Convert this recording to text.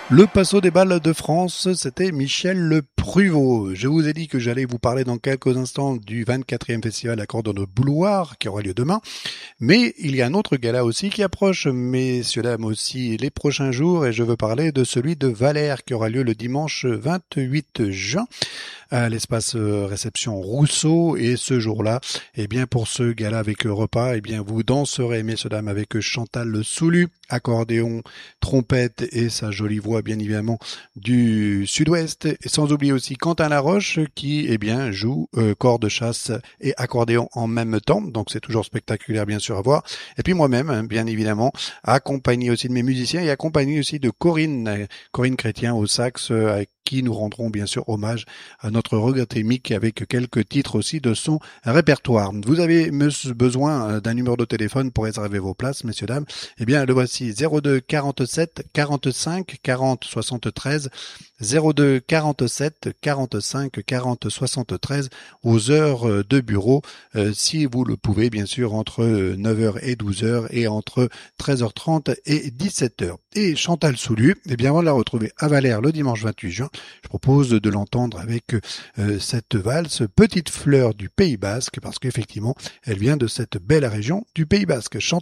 Le Paso des balles de France, c'était Michel Le Pruvot. Je vous ai dit que j'allais vous parler dans quelques instants du 24e festival Accordéon de Bouloir qui aura lieu demain. Mais il y a un autre gala aussi qui approche, messieurs, dames aussi, les prochains jours, et je veux parler de celui de Valère qui aura lieu le dimanche 28 juin à l'espace réception Rousseau. Et ce jour-là, eh bien, pour ce gala avec repas, eh bien, vous danserez, messieurs, dames, avec Chantal Soulu, accordéon, trompette et sa jolie voix, bien évidemment, du sud-ouest. Et sans oublier aussi Quentin Laroche qui, eh bien, joue corps de chasse et accordéon en même temps. Donc, c'est toujours spectaculaire, bien sûr, à voir. Et puis moi-même, hein, bien évidemment, accompagné aussi de mes musiciens et accompagné aussi de Corinne Chrétien au sax, avec qui nous rendrons bien sûr hommage à notre regretté Mick avec quelques titres aussi de son répertoire. Vous avez besoin d'un numéro de téléphone pour réserver vos places, messieurs, dames. Eh bien, le voici 02 47 45 40 73, 02 47 45 40 73 aux heures de bureau, si vous le pouvez, bien sûr, entre 9h et 12h et entre 13h30 et 17h. Et Chantal Soulu, eh bien, on l'a retrouvée à Valère le dimanche 28 juin. Je propose de l'entendre avec cette valse Petite fleur du Pays Basque, parce qu'effectivement, elle vient de cette belle région du Pays Basque. Chantal